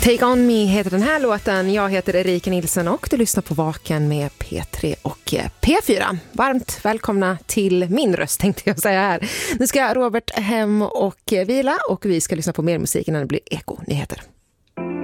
Take On Me heter den här låten. Jag heter Erika Nilsson och du lyssnar på Vaken med P3 och P4. Varmt välkomna till min röst, tänkte jag säga här. Nu ska Robert hem och vila och vi ska lyssna på mer musik innan det blir Eko-nyheter.